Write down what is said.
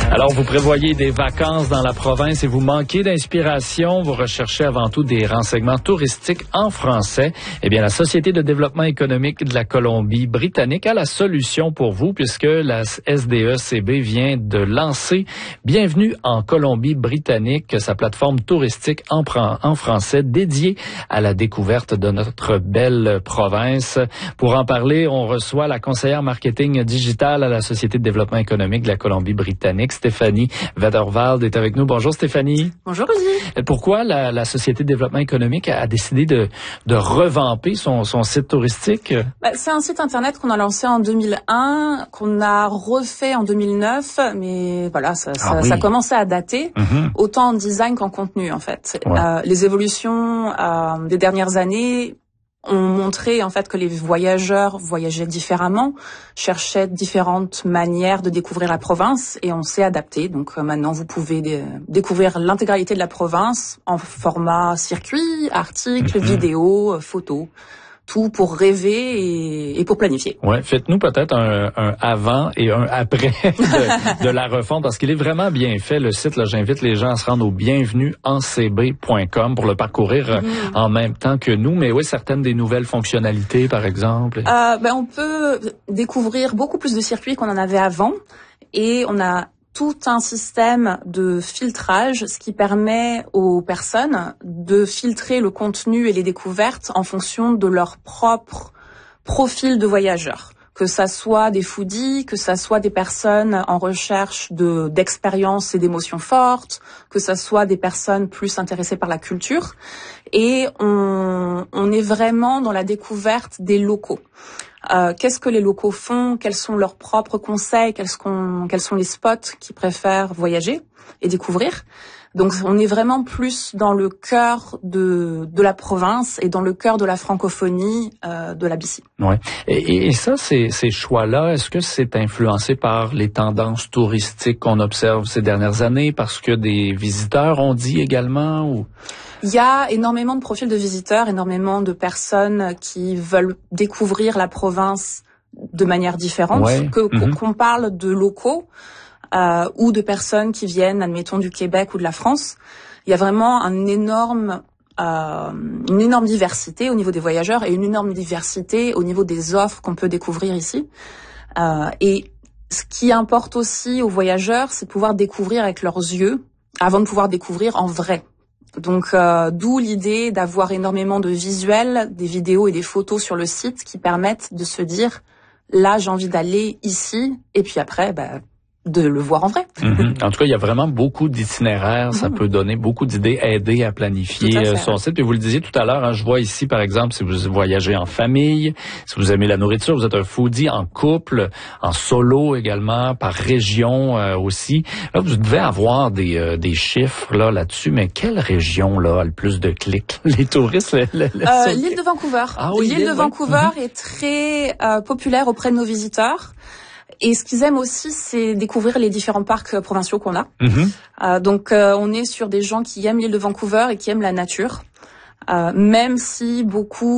Alors, vous prévoyez des vacances dans la province et vous manquez d'inspiration. Vous recherchez avant tout des renseignements touristiques en français. Eh bien, la Société de développement économique de la Colombie-Britannique a la solution pour vous puisque la SDECB vient de lancer Bienvenue en Colombie-Britannique, sa plateforme touristique en français dédiée à la découverte de notre belle province. Pour en parler, on reçoit la conseillère marketing digital à la Société de développement économique de la Colombie-Britannique, Stéphanie Vaderveld est avec nous. Bonjour Stéphanie. Bonjour Rudy. Pourquoi la Société de développement économique a décidé de revamper son site touristique? C'est un site internet qu'on a lancé en 2001, qu'on a refait en 2009, mais voilà, ça commençait à dater, autant en design qu'en contenu en fait. Ouais. Les évolutions des dernières années ont montré en fait que les voyageurs voyageaient différemment, cherchaient différentes manières de découvrir la province et on s'est adapté. Donc maintenant vous pouvez découvrir l'intégralité de la province en format circuit, articles, vidéos, photos. Tout pour rêver et pour planifier. Ouais, faites-nous peut-être un avant et un après de la refonte parce qu'il est vraiment bien fait le site. Là, j'invite les gens à se rendre au bienvenuencb.com pour le parcourir en même temps que nous. Mais oui, certaines des nouvelles fonctionnalités, par exemple. On peut découvrir beaucoup plus de circuits qu'on en avait avant et on a tout un système de filtrage, ce qui permet aux personnes de filtrer le contenu et les découvertes en fonction de leur propre profil de voyageur. Que ça soit des foodies, que ça soit des personnes en recherche d'expériences et d'émotions fortes, que ça soit des personnes plus intéressées par la culture. Et on est vraiment dans la découverte des locaux. Qu'est-ce que les locaux font? Quels sont leurs propres conseils? Quels sont les spots qu'ils préfèrent voyager et découvrir? Donc, on est vraiment plus dans le cœur de la province et dans le cœur de la francophonie de la BC. Ouais. Et ça, ces choix-là, est-ce que c'est influencé par les tendances touristiques qu'on observe ces dernières années, parce que des visiteurs ont dit également ou? Il y a énormément de profils de visiteurs, énormément de personnes qui veulent découvrir la province de manière différente. Ouais. Qu'on parle de locaux ou de personnes qui viennent, admettons, du Québec ou de la France. Il y a vraiment une énorme diversité au niveau des voyageurs et une énorme diversité au niveau des offres qu'on peut découvrir ici. Et ce qui importe aussi aux voyageurs, c'est de pouvoir découvrir avec leurs yeux avant de pouvoir découvrir en vrai. Donc, d'où l'idée d'avoir énormément de visuels, des vidéos et des photos sur le site qui permettent de se dire, là, j'ai envie d'aller ici, et puis après, de le voir en vrai. En tout cas, il y a vraiment beaucoup d'itinéraires. Ça peut donner beaucoup d'idées, aider à planifier son site. Puis vous le disiez tout à l'heure, je vois ici, par exemple, si vous voyagez en famille, si vous aimez la nourriture, vous êtes un foodie en couple, en solo également, par région aussi. Là, vous devez avoir des chiffres là-dessus, mais quelle région là a le plus de clics? Les touristes? L'île de Vancouver. Ah, oui, l'île de Vancouver est très populaire auprès de nos visiteurs. Et ce qu'ils aiment aussi, c'est découvrir les différents parcs provinciaux qu'on a. Donc, on est sur des gens qui aiment l'île de Vancouver et qui aiment la nature. Même si beaucoup